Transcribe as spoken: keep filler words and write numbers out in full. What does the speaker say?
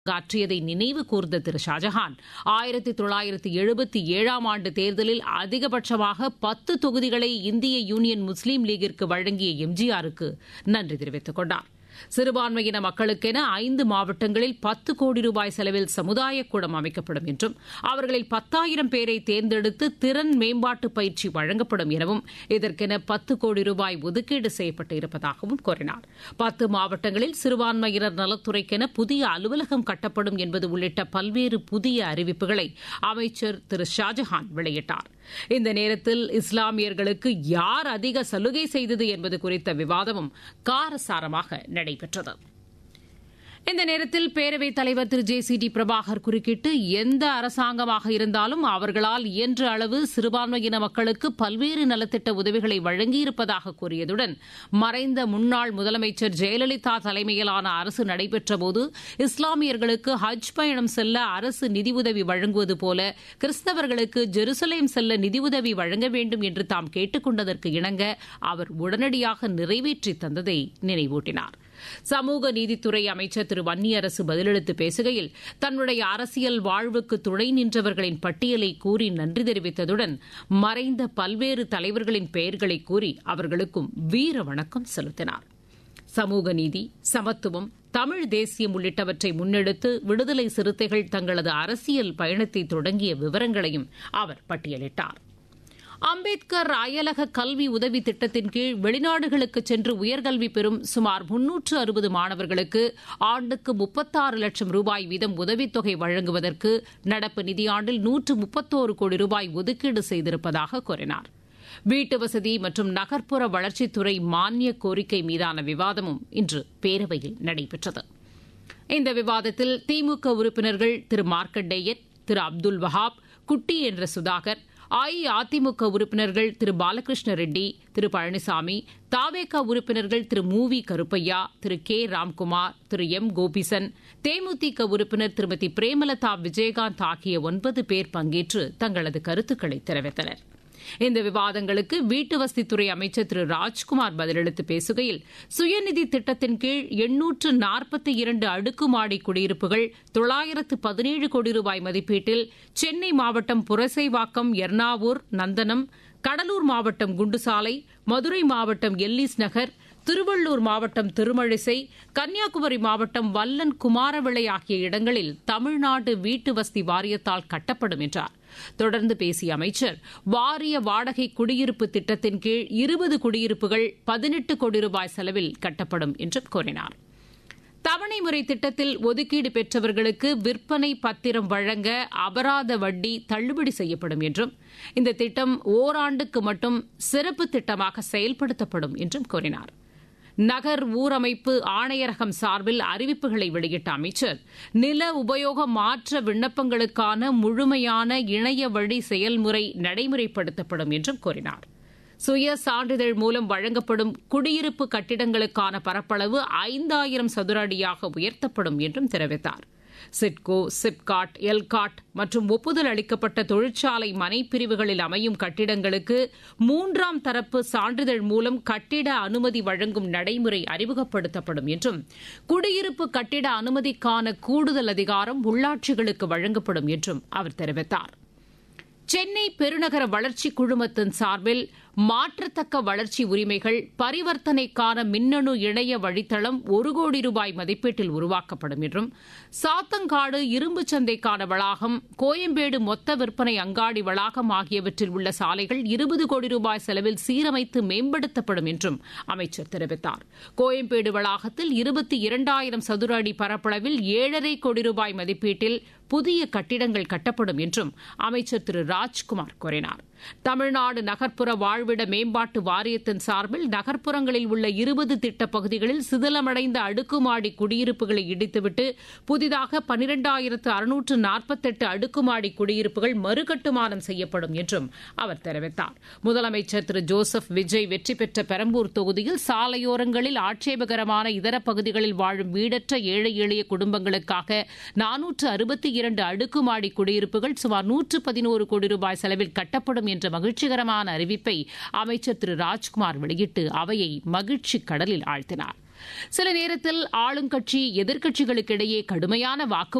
ஆற்றியதை நினைவு கூர்ந்த திரு ஷாஜஹான் ஆயிரத்தி தொள்ளாயிரத்தி எழுபத்தி ஏழாம் ஆண்டு தேர்தலில் அதிகபட்சமாக பத்து தொகுதிகளை இந்திய யூனியன் முஸ்லீம் லீகிற்கு வழங்கிய எம்ஜிஆருக்கு நன்றி தெரிவித்துக் கொண்டார். சிறுபான்மையின மக்களுக்கென ஐந்து மாவட்டங்களில் பத்து கோடி ரூபாய் செலவில் சமுதாய கூடம் அமைக்கப்படும் என்றும் அவர்களில் பத்தாயிரம் பேரை தேர்ந்தெடுத்து திறன் மேம்பாட்டு பயிற்சி வழங்கப்படும் எனவும் இதற்கென பத்து கோடி ரூபாய் ஒதுக்கீடு செய்யப்பட்டு இருப்பதாகவும் கூறினார். பத்து மாவட்டங்களில் சிறுபான்மையினர் நலத்துறைக்கென புதிய அலுவலகம் கட்டப்படும் என்பது உள்ளிட்ட பல்வேறு புதிய அறிவிப்புகளை அமைச்சர் திரு ஷாஜஹான் வெளியிட்டார். இந்த நேரத்தில் இஸ்லாமியர்களுக்கு யார் அதிக சலுகை செய்தது என்பது குறித்த விவாதமும் காரசாரமாக நடைபெற்றது. இந்த நேரத்தில் பேரவைத் தலைவர் திரு ஜே சி டி பிரபாகர் குறுக்கிட்டு எந்த அரசாங்கமாக இருந்தாலும் அவர்களால் இயன்ற அளவு சிறுபான்மையின மக்களுக்கு பல்வேறு நலத்திட்ட உதவிகளை வழங்கியிருப்பதாக கூறியதுடன் மறைந்த முன்னாள் முதலமைச்சர் ஜெயலலிதா தலைமையிலான அரசு நடைபெற்றபோது இஸ்லாமியர்களுக்கு ஹஜ் பயணம் செல்ல அரசு நிதியுதவி வழங்குவது போல கிறிஸ்தவர்களுக்கு ஜெருசலேம் செல்ல நிதியுதவி வழங்க வேண்டும் என்று தாம் கேட்டுக் கொண்டதற்கு இணங்க அவர் உடனடியாக நிறைவேற்றி தந்ததை நினைவூட்டினார். சமூக நீதித்துறை அமைச்சர் திரு வன்னியரசு பதிலளித்து பேசுகையில் தன்னுடைய அரசியல் வாழ்வுக்கு துணை நின்றவர்களின் பட்டியலை கூறி நன்றி தெரிவித்ததுடன் மறைந்த பல்வேறு தலைவர்களின் பெயர்களை கூறி அவர்களுக்கும் வீர வணக்கம் செலுத்தினார். சமூக நீதி, சமத்துவம், தமிழ் தேசியம் உள்ளிட்டவற்றை முன்னெடுத்து விடுதலை சிறுத்தைகள் தங்களது அரசியல் பயணத்தை தொடங்கிய விவரங்களையும் அவர் பட்டியலிட்டார். அம்பேத்கர் அயலக கல்வி உதவி திட்டத்தின் கீழ் வெளிநாடுகளுக்கு சென்று உயர்கல்வி பெறும் சுமார் முன்னூற்று அறுபது மாணவர்களுக்கு ஆண்டுக்கு முப்பத்தாறு லட்சம் ரூபாய் வீதம் உதவித்தொகை வழங்குவதற்கு நடப்பு நிதியாண்டில் நூற்று முப்பத்தோரு கோடி ரூபாய் ஒதுக்கீடு செய்திருப்பதாக கூறினார். வீட்டுவசதி மற்றும் நகர்ப்புற வளர்ச்சித்துறை மானிய கோரிக்கை மீதான விவாதமும் இன்று பேரவையில் நடைபெற்றது. இந்த விவாதத்தில் திமுக உறுப்பினர்கள் திரு மார்க்கண்டேயன், திரு அப்துல் வஹாப், குட்டி என்ற சுதாகர், அஇஅதிமுக உறுப்பினர்கள் திரு பாலகிருஷ்ண ரெட்டி, திரு பழனிசாமி, தாவேகா உறுப்பினர்கள் திரு மு we Karuppaiya, Thiru K Ramkumar, Thiru M கோபிசன், தேமுதிக உறுப்பினர் திருமதி பிரேமலதா விஜயகாந்த் ஆகிய ஒன்பது பேர் பங்கேற்று தங்களது கருத்துக்களை தெரிவித்தனர். இந்த விவாதங்களுக்கு வீட்டுவசதித்துறை அமைச்சர் திரு ராஜ்குமார் பதிலளித்து பேசுகையில் சுயநிதி திட்டத்தின் கீழ் எண்ணூற்று நாற்பத்தி இரண்டு அடுக்குமாடி குடியிருப்புகள் தொள்ளாயிரத்து பதினேழு கோடி ரூபாய் மதிப்பீட்டில் சென்னை மாவட்டம் புரசைவாக்கம், எர்ணாவூர், நந்தனம், கடலூர் மாவட்டம் குண்டுசாலை, மதுரை மாவட்டம் எல்லிஸ் நகர், திருவள்ளூர் மாவட்டம் திருமழிசை, கன்னியாகுமரி மாவட்டம் வல்லன் குமாரவிளை ஆகிய இடங்களில் தமிழ்நாடு வீட்டு வசதி வாரியத்தால் கட்டப்படும் என்றார். தொடர்ந்து பேசிய அமைச்சர் வாரிய வாடகை குடியிருப்பு திட்டத்தின் கீழ் இருபது குடியிருப்புகள் பதினெட்டு கோடி ரூபாய் செலவில் கட்டப்படும் என்றும் கூறினார். தவணை முறை திட்டத்தில் ஒதுக்கீடு பெற்றவர்களுக்கு விற்பனை பத்திரம் வழங்க அபராத வட்டி தள்ளுபடி செய்யப்படும் என்றும் இந்த திட்டம் ஓராண்டுக்கு மட்டும் சிறப்பு திட்டமாக செயல்படுத்தப்படும் என்றும் கூறினார். நகர் ஊரமைப்பு ஆணையரகம் சார்பில் அறிவிப்புகளை வெளியிட்ட அமைச்சர் நில உபயோக மாற்ற விண்ணப்பங்களுக்கான முழுமையான இணைய வழி செயல்முறை நடைமுறைப்படுத்தப்படும் என்றும் கூறினார். சுய சான்றிதழ் மூலம் வழங்கப்படும் குடியிருப்பு கட்டிடங்களுக்கான பரப்பளவு ஐந்தாயிரம் சதுர அடியாக உயர்த்தப்படும் என்றும் தெரிவித்தார். சிட்கோ, சிப்காட், எல்காட் மற்றும் ஒப்புதல் அளிக்கப்பட்ட தொழிற்சாலை மனைப்பிரிவுகளில் அமையும் கட்டிடங்களுக்கு மூன்றாம் தரப்பு சான்றிதழ் மூலம் கட்டிட அனுமதி வழங்கும் நடைமுறை அறிமுகப்படுத்தப்படும் என்றும் குடியிருப்பு கட்டிட அனுமதிக்கான கூடுதல் அதிகாரம் உள்ளாட்சிகளுக்கு வழங்கப்படும் என்றும் அவர் தெரிவித்தார். சென்னை பெருநகர வளர்ச்சி குழுமத்தின் சார்பில் மாற்றத்தக்க வளர்ச்சி உரிமைகள் பரிவர்த்தனைக்கான மின்னணு இணைய வழித்தளம் ஒரு கோடி ரூபாய் மதிப்பீட்டில் உருவாக்கப்படும் என்றும் சாத்தங்காடு இரும்பு சந்தைக்கான வளாகம், கோயம்பேடு மொத்த விற்பனை அங்காடி வளாகம் ஆகியவற்றில் உள்ள சாலைகள் இருபது கோடி ரூபாய் செலவில் சீரமைத்து மேம்படுத்தப்படும் என்றும் அமைச்சர் தெரிவித்தார். கோயம்பேடு வளாகத்தில் இருபத்தி இரண்டாயிரம் சதுர அடி பரப்பளவில் ஏழரை கோடி ரூபாய் மதிப்பீட்டில் புதிய கட்டிடங்கள் கட்டப்படும் என்றும் அமைச்சர் திரு ராஜ்குமார் கூறினார். தமிழ்நாடு நகர்ப்புற வாழ்விட மேம்பாட்டு வாரியத்தின் சார்பில் நகர்ப்புறங்களில் உள்ள இருபது திட்டப் பகுதிகளில் சிதிலமடைந்த அடுக்குமாடி குடியிருப்புகளை இடித்துவிட்டு புதிதாக பனிரெண்டாயிரத்து அறுநூற்று நாற்பத்தெட்டு அடுக்குமாடி குடியிருப்புகள் மறுகட்டுமானம் செய்யப்படும் என்றும் அவர் தெரிவித்தார். முதலமைச்சர் திரு ஜோசப் விஜய் வெற்றி பெற்ற பெரம்பூர் தொகுதியில் சாலையோரங்களில் ஆட்சேபகரமான இதர பகுதிகளில் வாழும் வீடற்ற ஏழை எளிய குடும்பங்களுக்காக நானூற்று அறுபத்தி இரண்டு அடுக்குமாடி குடியிருப்புகள் சுமார் நூற்று பதினோரு கோடி ரூபாய் செலவில் கட்டப்படும் என்ற மகிழ்ச்சிகரமான அறிவிப்பை அமைச்சர் திரு ராஜ்குமார் வெளியிட்டு அவையை மகிழ்ச்சி கடலில் ஆழ்த்தினார். சில நேரத்தில் ஆளுங்கட்சி எதிர்க்கட்சிகளுக்கிடையே கடுமையான வாக்கு